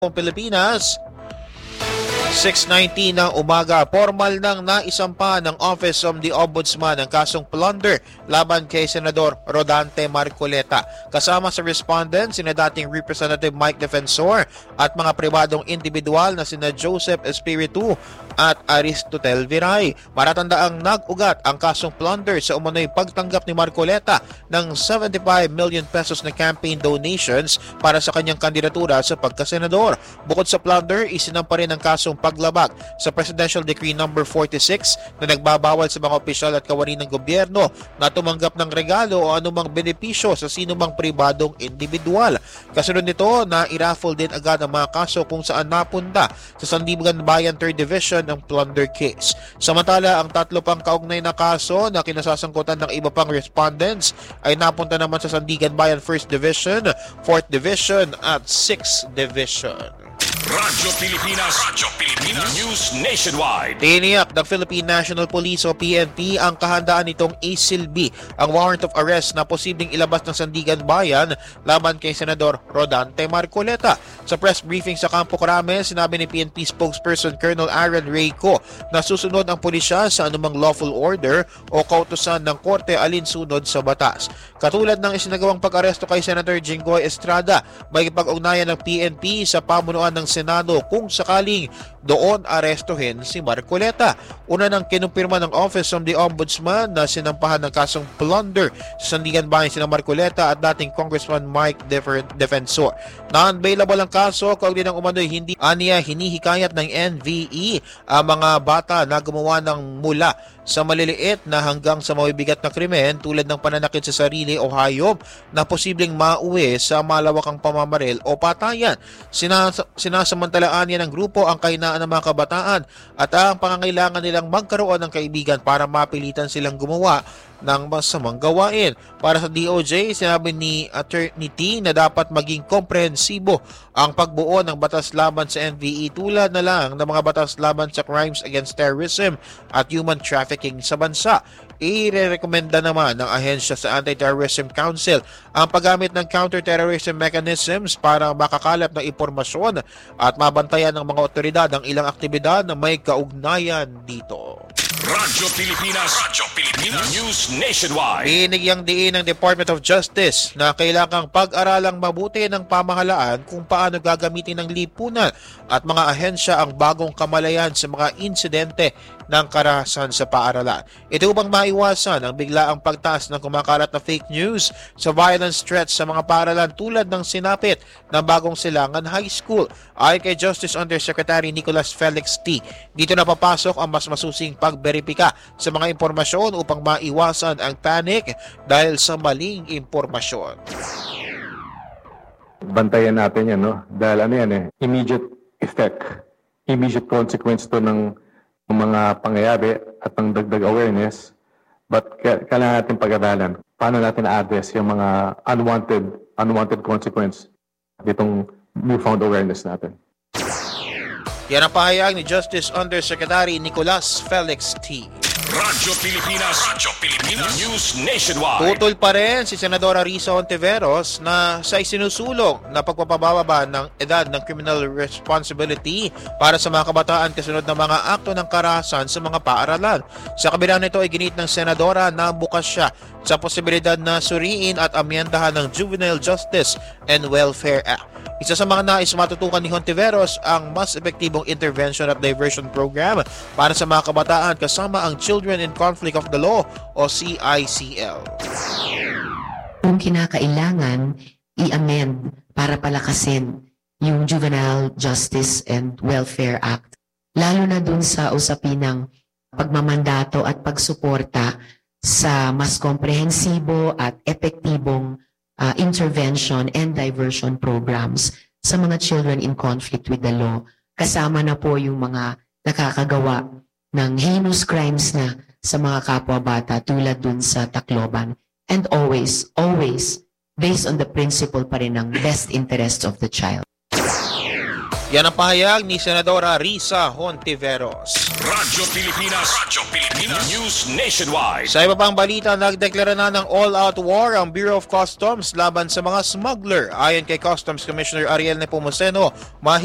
Pilipinas, 6:19 ng umaga. Formal nang naisampa ng Office of the Ombudsman ang kasong plunder laban kay Senador Rodante Marcoleta. Kasama sa respondent, sina dating Representative Mike Defensor at mga pribadong individual na sina Joseph Espiritu at Aristotel Viray. Maratandaang nag-ugat ang kasong plunder sa umano'y pagtanggap ni Marcoleta ng 75 million pesos na campaign donations para sa kanyang kandidatura sa pagkasenador. Bukod sa plunder, isinampa rin ang kasong paglabag sa Presidential Decree No. 46 na nagbabawal sa mga opisyal at kawani ng gobyerno na tumanggap ng regalo o anumang benepisyo sa sinumang pribadong individual. Kasunod nito na i-raffle din agad ang mga kaso kung saan napunta sa Sandigan Bayan 3rd Division ng plunder case. Samantala, ang tatlo pang kaugnay na kaso na kinasasangkutan ng iba pang respondents ay napunta naman sa Sandigan Bayan 1st Division, 4th Division at 6th Division. Radyo Pilipinas News Nationwide. Tiniyak ng Philippine National Police o PNP ang kahandaan nitong isilbi ang warrant of arrest na posibleng ilabas ng Sandigan Bayan laban kay Senador Rodante Marcoleta. Sa press briefing sa Campo Crame, sinabi ni PNP spokesperson Colonel Aaron Reyco na susunod ang pulisya sa anumang lawful order o kautusan ng korte alinsunod sa batas. Katulad ng isinagawang pag-aresto kay Senator Jinggoy Estrada, may pag-ugnayan ng PNP sa pamunuan ng Senado kung sakaling doon arestuhin si Marcoleta. Una nang kinumpirma ng Office of the Ombudsman na sinampahan ng kasong plunder sa Sandigan Bayan sina Marcoleta at dating Congressman Mike Defensor. Non-bailable ang kaso kaugnay ng umano'y hindi aniya hinihikayat ng NVE ang mga bata na gumawa ng mula sa maliliit na hanggang sa mabibigat na krimen tulad ng pananakit sa sarili o hayop na posibleng mauwi sa malawakang pamamaril o patayan. Sinasamantalaan niya ng grupo ang kahinaan ng mga kabataan at ang pangangailangan nilang magkaroon ng kaibigan para mapilitan silang gumawa ng masamang gawain. Para sa DOJ, sinabi ni Attorney T na dapat maging komprehensibo ang pagbuo ng batas laban sa NVE tulad na lang ng mga batas laban sa crimes against terrorism at human trafficking sa bansa. Irerekomenda naman ng ahensya sa Anti-Terrorism Council ang paggamit ng counter-terrorism mechanisms para makakalap ng impormasyon at mabantayan ng mga otoridad ang ilang aktibidad na may kaugnayan dito. Radyo Pilipinas News Nationwide. Binigyang diin ng Department of Justice na kailangang pag-aralang mabuti ng pamahalaan kung paano gagamitin ng lipunan at mga ahensya ang bagong kamalayan sa mga insidente ng karahasan sa paaralan. Ito upang maiwasan ang biglaang pagtaas ng kumakalat na fake news sa violence threats sa mga paaralan tulad ng sinapit ng bagong Silangan High School. Ayon kay Justice Undersecretary Nicolas Felix T., dito na papasok ang mas masusing pagberipika sa mga impormasyon upang maiwasan ang panic dahil sa maling impormasyon. Bantayan natin yan, no? Dahil immediate effect, immediate consequence to ng mga pangyayari at ng dagdag awareness, but kailangan natin pag-aralan paano natin na-address yung mga unwanted consequence ditong newfound awareness natin. Yan ang pahayag ni Justice Undersecretary Nicolas Felix T. Radyo Pilipinas News Nationwide. Tutol pa rin si Senadora Risa Hontiveros na sa isinusulong na pagpapababa ng edad ng criminal responsibility para sa mga kabataan kasunod ng mga akto ng karahasan sa mga paaralan. Sa kabila nito ay ginit ng Senadora na bukas siya sa posibilidad na suriin at amyendahan ng Juvenile Justice and Welfare Act. Isa sa mga nais matutukan ni Hontiveros ang mas epektibong intervention at diversion program para sa mga kabataan kasama ang Children in Conflict of the Law o CICL. Kung kinakailangan, i-amend para palakasin yung Juvenile Justice and Welfare Act, lalo na dun sa usapin ng pagmamandato at pagsuporta sa mas komprehensibo at epektibong intervention and diversion programs sa mga children in conflict with the law. Kasama na po yung mga nakakagawa ng heinous crimes na sa mga kapwa-bata tulad dun sa Tacloban. And always based on the principle pa rin ng best interest of the child. Yan ang pahayag ni Senadora Risa Hontiveros. Radyo Pilipinas News Nationwide. Sa iba pang balita, nagdeklara na ng all-out war ang Bureau of Customs laban sa mga smuggler. Ayon kay Customs Commissioner Ariel Nepomuceno,